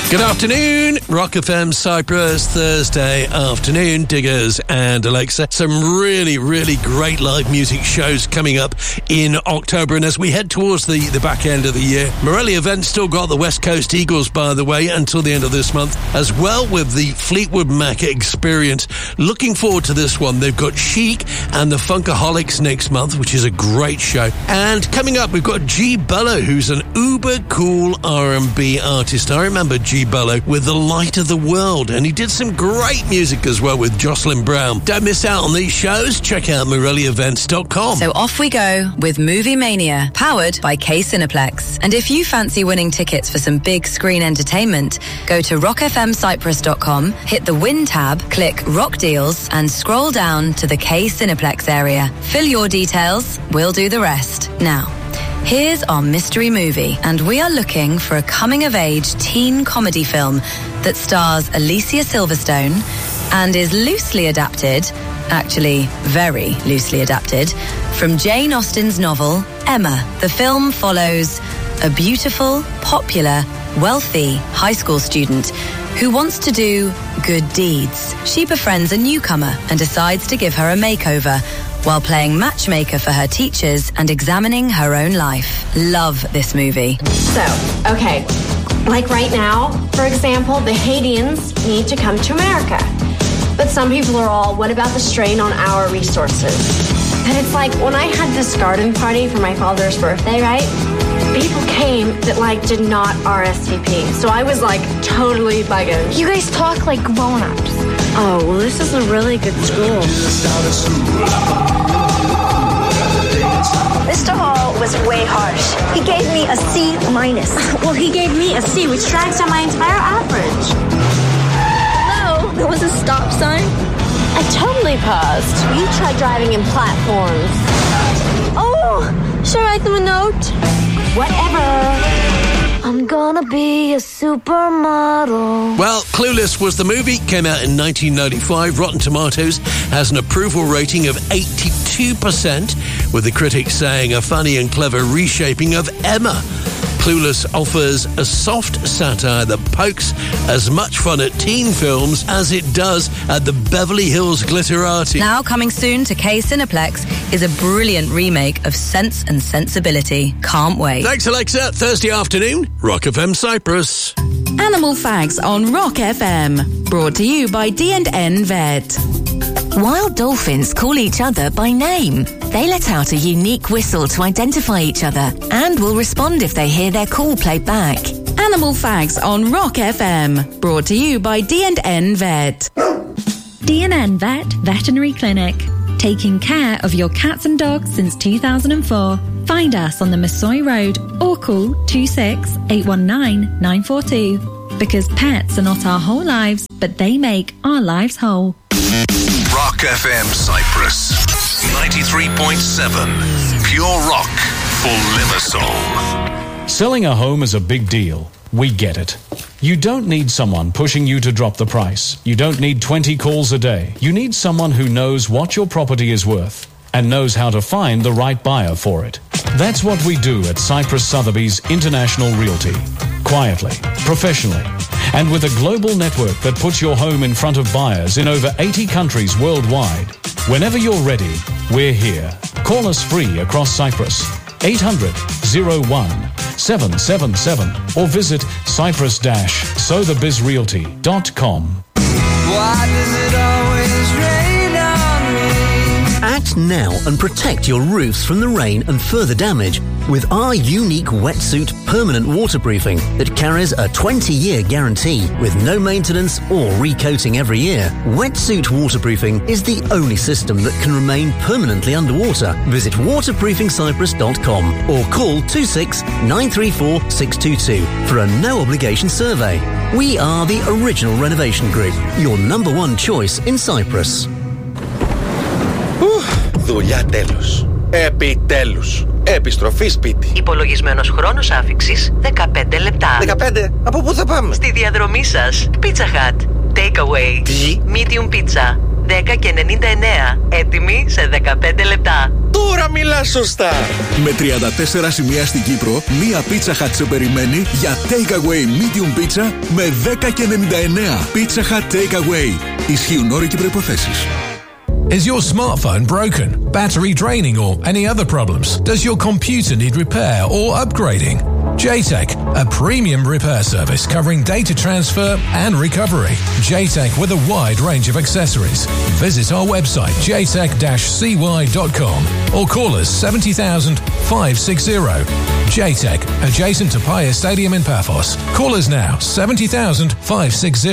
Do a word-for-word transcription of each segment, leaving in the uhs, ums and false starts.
Good afternoon, Rock F M Cyprus, Thursday afternoon, Diggers and Alexa. Some really, really great live music shows coming up in October. And as we head towards the, the back end of the year, Morelli Event still got the West Coast Eagles, by the way, until the end of this month, as well with the Fleetwood Mac Experience. Looking forward to this one. They've got Chic and the Funkaholics next month, which is a great show. And coming up, we've got G. Bello, who's an uber cool R and B artist. I remember G. Bello with The Light of the World, and he did some great music as well with Jocelyn Brown. Don't miss out on these shows. Check out Morelli Events dot com. So off we go with Movie Mania, powered by K Cineplex. And if you fancy winning tickets for some big screen entertainment, go to rock f m cyprus dot com, hit the Win tab, click Rock Deals, and scroll down to the K Cineplex area. Fill your details, we'll do the rest. Now, here's our mystery movie, and we are looking for a coming-of-age teen comedy film that stars Alicia Silverstone and is loosely adapted, actually very loosely adapted, from Jane Austen's novel, Emma. The film follows a beautiful, popular, wealthy high school student who wants to do good deeds. She befriends a newcomer and decides to give her a makeover, while playing matchmaker for her teachers and examining her own life. Love this movie. So, okay, like right now, for example, the Haitians need to come to America. But some people are all, what about the strain on our resources? And it's like, when I had this garden party for my father's birthday, right? People came that, like, did not R S V P. So I was, like, totally bugging. You guys talk like grown-ups. Oh, well, this is a really good school. Mister Hall was way harsh. He gave me a C minus. Well, he gave me a C, which drags down my entire average. Hello? There was a stop sign? I totally paused. You tried driving in platforms. Oh, should I write them a note? Whatever. I'm gonna be a supermodel. Well, Clueless was the movie, came out in nineteen ninety-five. Rotten Tomatoes has an approval rating of eighty-two percent, with the critics saying a funny and clever reshaping of Emma. Clueless offers a soft satire that pokes as much fun at teen films as it does at the Beverly Hills Glitterati. Now coming soon to K Cineplex is a brilliant remake of Sense and Sensibility. Can't wait. Thanks, Alexa. Thursday afternoon, Rock F M Cyprus. Animal Facts on Rock F M. Brought to you by D and N Vet. Wild dolphins call each other by name. They let out a unique whistle to identify each other and will respond if they hear their call played back. Animal Facts on Rock F M. Brought to you by D and N Vet. D and N Vet Veterinary Clinic. Taking care of your cats and dogs since two thousand four. Find us on the Masoi Road or call two six eight one nine nine four two. Because pets are not our whole lives, but they make our lives whole. Rock F M Cyprus. ninety-three point seven. Pure rock for Limassol. Selling a home is a big deal. We get it. You don't need someone pushing you to drop the price. You don't need twenty calls a day. You need someone who knows what your property is worth and knows how to find the right buyer for it. That's what we do at Cyprus Sotheby's International Realty. Quietly, professionally, and with a global network that puts your home in front of buyers in over eighty countries worldwide. Whenever you're ready, we're here. Call us free across Cyprus. eight hundred, oh one, seven seven seven or visit cyprus dash sotheby's realty dot com. Why does it always rain on me? Act now and protect your roofs from the rain and further damage with our unique wetsuit permanent waterproofing that carries a twenty-year guarantee with no maintenance or recoating every year. Wetsuit waterproofing is the only system that can remain permanently underwater. Visit waterproofing cyprus dot com or call two six nine three four six two two for a no-obligation survey. We are the original renovation group, your number one choice in Cyprus. Δουλειά τέλος. Επιτέλους. Επιστροφή σπίτι. Υπολογισμένος χρόνος άφιξης δεκαπέντε λεπτά. δεκαπέντε. Από πού θα πάμε? Στη διαδρομή σας. Pizza Hut. Takeaway. Τι? Medium pizza. δέκα και ενενήντα εννέα. Έτοιμη σε δεκαπέντε λεπτά. Τώρα μιλάς σωστά. Με τριάντα τέσσερα σημεία στην Κύπρο, μία Pizza Hut σε περιμένει για takeaway medium pizza με δέκα και ενενήντα εννέα. Pizza Hut Takeaway. Ισχύουν όροι και προϋποθέσεις. Is your smartphone broken, battery draining or any other problems? Does your computer need repair or upgrading? J TEC, a premium repair service covering data transfer and recovery. J TEC with a wide range of accessories. Visit our website j tech dash c y dot com or call us seventy thousand five sixty. J TEC, adjacent to Paya Stadium in Paphos. Call us now, seventy thousand five sixty.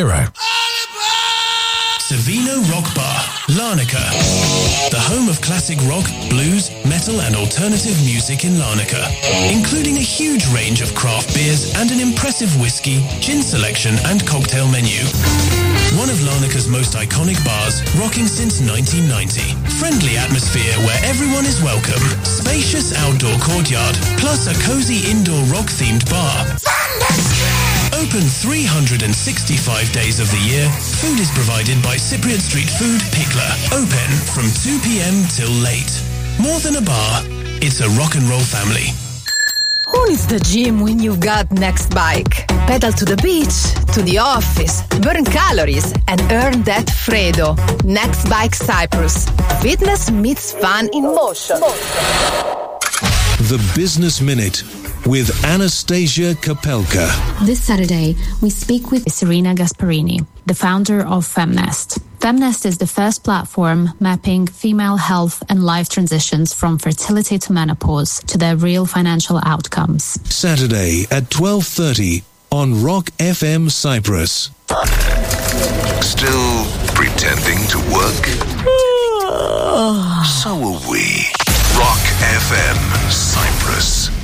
Savino Rock Bar, Larnaca. The home of classic rock, blues, metal and alternative music in Larnaca, including a huge range of craft beers and an impressive whiskey, gin selection and cocktail menu. One of Larnaca's most iconic bars, rocking since nineteen ninety. Friendly atmosphere where everyone is welcome. Spacious outdoor courtyard, plus a cozy indoor rock-themed bar. Open three hundred sixty-five days of the year, food is provided by Cypriot Street Food, Pickler. Open from two p.m. till late. More than a bar, it's a rock and roll family. Who needs the gym when you've got Next Bike? Pedal to the beach, to the office, burn calories, and earn that Fredo. Next Bike Cyprus. Fitness meets fun in motion. The Business Minute with Anastasia Kapelka. This Saturday, we speak with Serena Gasparini, the founder of Femnest. Femnest is the first platform mapping female health and life transitions from fertility to menopause to their real financial outcomes. Saturday at twelve thirty on Rock F M Cyprus. Still pretending to work? So are we. Rock F M Cyprus.